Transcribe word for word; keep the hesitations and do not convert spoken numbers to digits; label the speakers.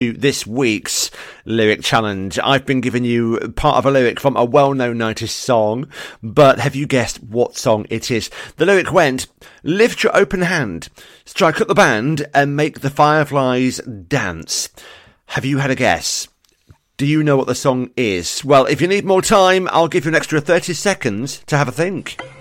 Speaker 1: This week's lyric challenge. I've been giving you part of a lyric from a well-known nineties song, but have you guessed what song it is? The lyric went, lift your open hand, strike up the band, and make the fireflies dance. Have you had a guess? Do you know what the song is? Well, if you need more time, I'll give you an extra thirty seconds to have a think.